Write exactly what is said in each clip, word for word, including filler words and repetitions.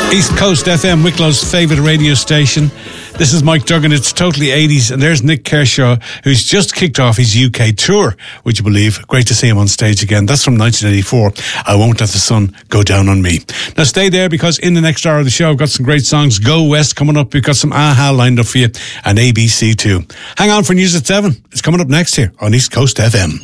East Coast F M, Wicklow's favourite radio station. This is Mike Duggan. It's totally eighties, and there's Nick Kershaw, who's just kicked off his U K tour, would you believe? Great to see him on stage again. That's from nineteen eighty-four. I Won't Let the Sun Go Down on Me. Now stay there, because in the next hour of the show, I've got some great songs. Go West coming up. We've got some A-ha lined up for you, and A B C too. Hang on for news at seven. It's coming up next here on East Coast F M.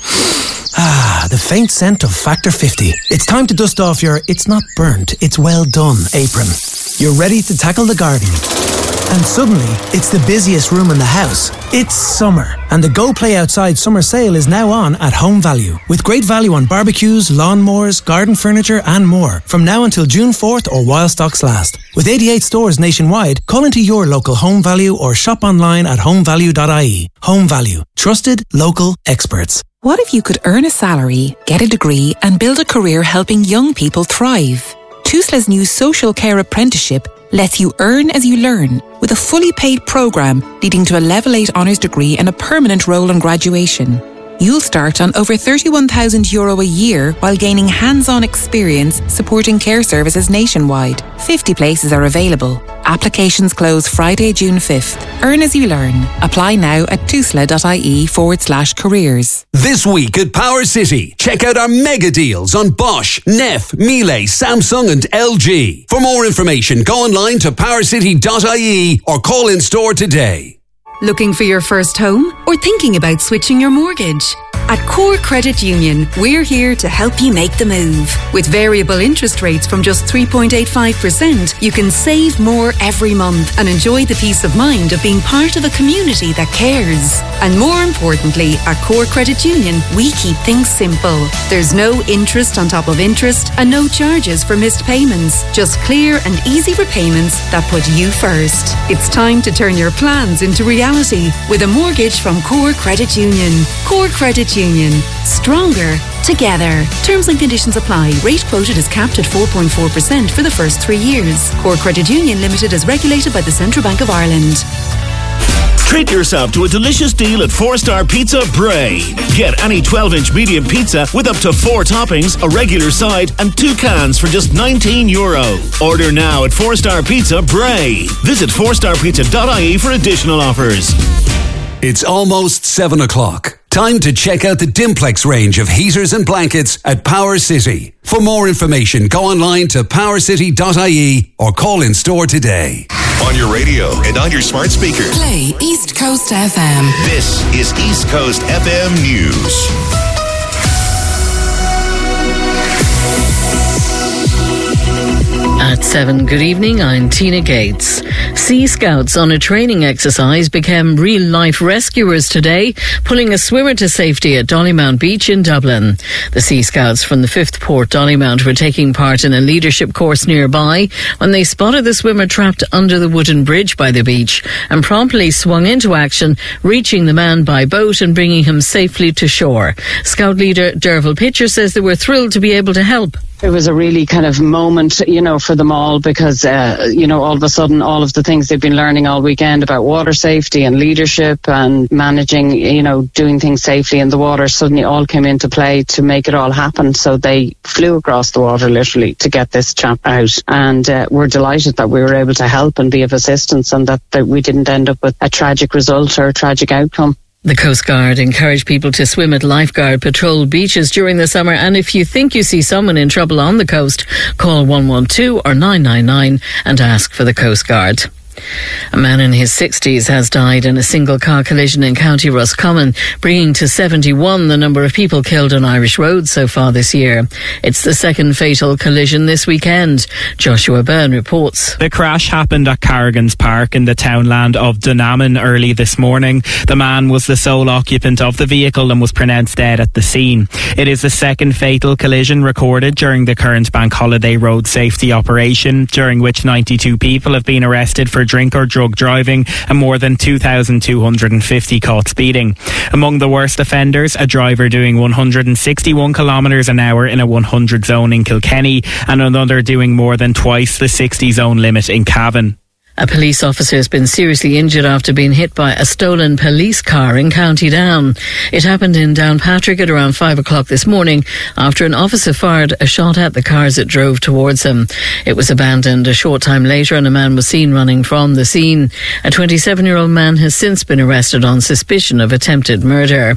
Ah, the faint scent of Factor fifty. It's time to dust off your "it's not burnt, it's well done" apron. You're ready to tackle the garden. And suddenly, it's the busiest room in the house. It's summer, and the Go Play Outside summer sale is now on at Home Value, with great value on barbecues, lawnmowers, garden furniture and more, from now until June fourth or while stocks last. With eighty-eight stores nationwide, call into your local Home Value or shop online at home value dot I E. Home Value. Trusted, local experts. What if you could earn a salary, get a degree and build a career helping young people thrive? Tusla's new social care apprenticeship lets you earn as you learn, with a fully paid programme leading to a level eight honours degree and a permanent role on graduation. You'll start on over thirty-one thousand euro a year while gaining hands-on experience supporting care services nationwide. fifty places are available. Applications close Friday, June fifth. Earn as you learn. Apply now at tusla.ie forward slash careers. This week at Power City, check out our mega deals on Bosch, Neff, Miele, Samsung and L G. For more information, go online to power city dot I E or call in store today. Looking for your first home or thinking about switching your mortgage? At Core Credit Union, we're here to help you make the move. With variable interest rates from just three point eight five percent, you can save more every month and enjoy the peace of mind of being part of a community that cares. And more importantly, at Core Credit Union, we keep things simple. There's no interest on top of interest and no charges for missed payments. Just clear and easy repayments that put you first. It's time to turn your plans into reality with a mortgage from Core Credit Union. Core Credit Union. Stronger together. Terms and conditions apply. Rate quoted is capped at four point four percent for the first three years. Core Credit Union Limited is regulated by the Central Bank of Ireland. Treat yourself to a delicious deal at four star Pizza Bray. Get any twelve inch medium pizza with up to four toppings, a regular side and two cans for just nineteen euro. Order now at four star Pizza Bray. Visit four star pizza dot I E for additional offers. It's almost seven o'clock. Time to check out the Dimplex range of heaters and blankets at Power City. For more information, go online to power city dot I E or call in store today. On your radio and on your smart speaker. Play East Coast F M. This is East Coast F M News. At seven, good evening, I'm Tina Gates. Sea Scouts on a training exercise became real-life rescuers today, pulling a swimmer to safety at Dollymount Beach in Dublin. The Sea Scouts from the fifth Port Dollymount were taking part in a leadership course nearby when they spotted the swimmer trapped under the wooden bridge by the beach and promptly swung into action, reaching the man by boat and bringing him safely to shore. Scout leader Derval Pitcher says they were thrilled to be able to help. It was a really kind of moment, you know, for them all because, uh, you know, all of a sudden all of the things they've been learning all weekend about water safety and leadership and managing, you know, doing things safely in the water suddenly all came into play to make it all happen. So they flew across the water literally to get this chap out. And uh, we're delighted that we were able to help and be of assistance and that, that we didn't end up with a tragic result or a tragic outcome. The Coast Guard encourage people to swim at lifeguard patrolled beaches during the summer, and if you think you see someone in trouble on the coast, call one one two or nine nine nine and ask for the Coast Guard. A man in his sixties has died in a single car collision in County Roscommon, bringing to seventy-one the number of people killed on Irish roads so far this year. It's the second fatal collision this weekend. Joshua Byrne reports. The crash happened at Carrigan's Park in the townland of Dunaman early this morning. The man was the sole occupant of the vehicle and was pronounced dead at the scene. It is the second fatal collision recorded during the current bank holiday road safety operation, during which ninety-two people have been arrested for drink or drug driving and more than two thousand two hundred fifty caught speeding. Among the worst offenders, a driver doing one hundred sixty-one kilometres an hour in a one hundred zone in Kilkenny and another doing more than twice the sixty zone limit in Cavan. A police officer has been seriously injured after being hit by a stolen police car in County Down. It happened in Downpatrick at around five o'clock this morning after an officer fired a shot at the car as it drove towards him. It was abandoned a short time later and a man was seen running from the scene. A twenty-seven-year-old man has since been arrested on suspicion of attempted murder.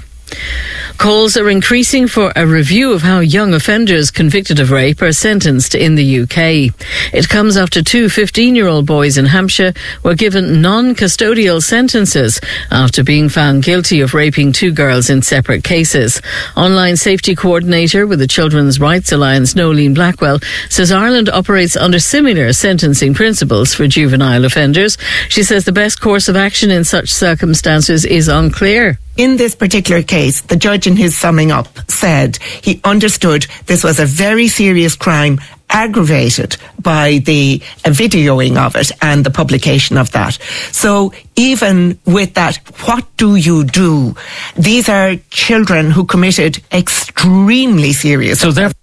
Calls are increasing for a review of how young offenders convicted of rape are sentenced in the U K. It comes after two fifteen-year-old boys in Hampshire were given non-custodial sentences after being found guilty of raping two girls in separate cases. Online safety coordinator with the Children's Rights Alliance, Nolene Blackwell, says Ireland operates under similar sentencing principles for juvenile offenders. She says the best course of action in such circumstances is unclear. In this particular case, the judge in his summing up said he understood this was a very serious crime aggravated by the uh, videoing of it and the publication of that. So even with that, what do you do? These are children who committed extremely serious. So therefore,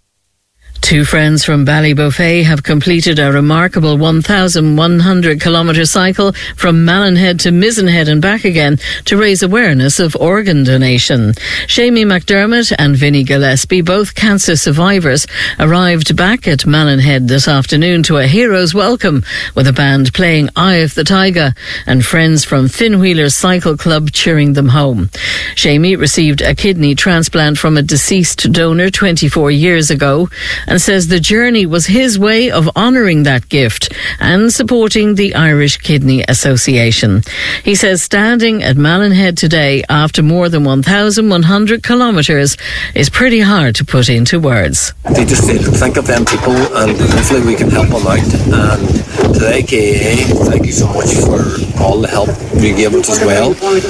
two friends from Ballybofey have completed a remarkable one thousand one hundred kilometre cycle from Mallinhead to Mizenhead and back again to raise awareness of organ donation. Shamie McDermott and Vinnie Gillespie, both cancer survivors, arrived back at Mallinhead this afternoon to a hero's welcome with a band playing Eye of the Tiger and friends from Finwheelers Cycle Club cheering them home. Shamie received a kidney transplant from a deceased donor twenty-four years ago and says the journey was his way of honouring that gift and supporting the Irish Kidney Association. He says standing at Mallinhead today after more than one thousand one hundred kilometres is pretty hard to put into words. They just say, think of them people and hopefully we can help them out. And today, K A A, thank you so much for all the help you gave us as well.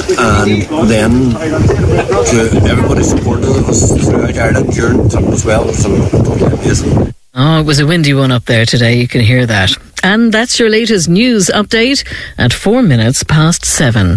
And then to everybody supporting us throughout Ireland during time as well. Some totally amazing. Oh, it was a windy one up there today, you can hear that. And that's your latest news update at four minutes past seven.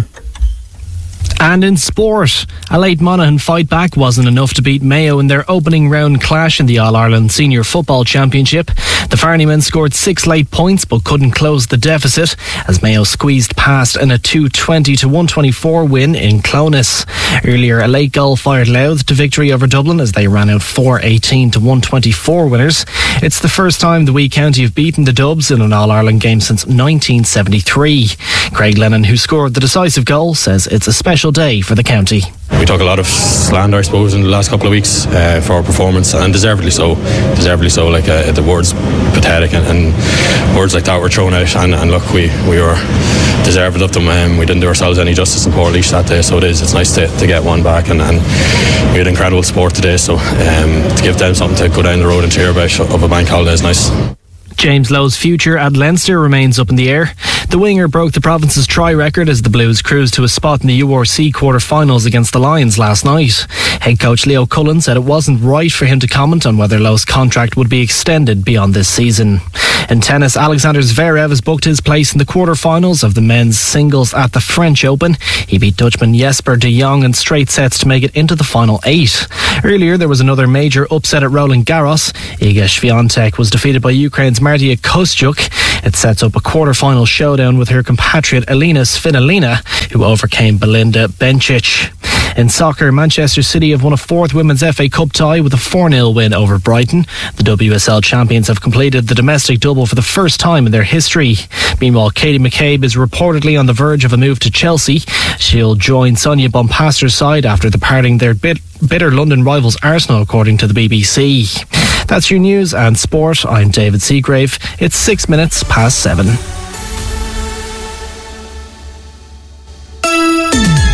And in sport, a late Monaghan fight back wasn't enough to beat Mayo in their opening round clash in the All-Ireland Senior Football Championship. The Farney men scored six late points but couldn't close the deficit as Mayo squeezed past in a two twenty to one twenty-four win in Clones. Earlier, a late goal fired Louth to victory over Dublin as they ran out four eighteen to one twenty-four winners. It's the first time the Wee County have beaten the Dubs in an All-Ireland game since nineteen seventy-three. Craig Lennon, who scored the decisive goal, says it's a special day for the county. We took a lot of slander, I suppose, in the last couple of weeks uh, for our performance, and deservedly so. Deservedly so. Like uh, the words pathetic and, and words like that were thrown out, and, and look, we, we were deserving of them. Um, we didn't do ourselves any justice in Portlaoise that day, so it is. It's nice to, to get one back, and, and we had incredible support today. So um, to give them something to go down the road and cheer about of a bank holiday is nice. James Lowe's future at Leinster remains up in the air. The winger broke the province's try record as the Blues cruised to a spot in the U R C quarter-finals against the Lions last night. Head coach Leo Cullen said it wasn't right for him to comment on whether Lowe's contract would be extended beyond this season. In tennis, Alexander Zverev has booked his place in the quarter-finals of the men's singles at the French Open. He beat Dutchman Jesper de Jong in straight sets to make it into the final eight. Earlier, there was another major upset at Roland Garros. Iga Swiatek was defeated by Ukraine's Martia Kostyuk. It sets up a quarter-final showdown with her compatriot Elina Svitolina, who overcame Belinda Bencic. In soccer, Manchester City have won a fourth Women's F A Cup tie with a four nil win over Brighton. The W S L champions have completed the domestic double for the first time in their history. Meanwhile, Katie McCabe is reportedly on the verge of a move to Chelsea. She'll join Sonia Bonpaster's side after departing their bit bitter London rivals Arsenal, according to the B B C. That's your news and sport. I'm David Seagrave. It's six minutes past seven.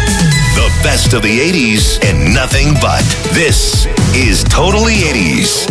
The best of the eighties and nothing but. This is Totally eighties.